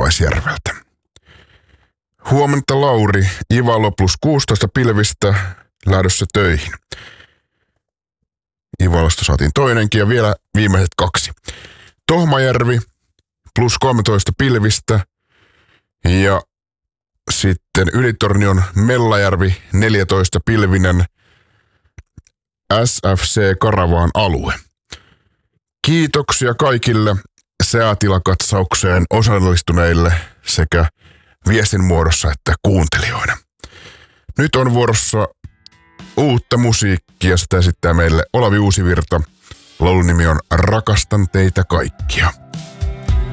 Pudasjärveltä. Huomenta Lauri, Ivalo plus 16 pilvistä, lähdössä töihin. Ivalosta saatiin toinenkin ja vielä viimeiset 2. Tohmajärvi plus 13 pilvistä ja sitten Ylitornion Mellajärvi 14 pilvinen SFC Karavaan alue. Kiitoksia kaikille säätilakatsaukseen osallistuneille sekä viestin muodossa että kuuntelijoina. Nyt on vuorossa uutta musiikkia, sitä esittää meille Olavi Uusivirta. Laulun nimi on Rakastan teitä kaikkia.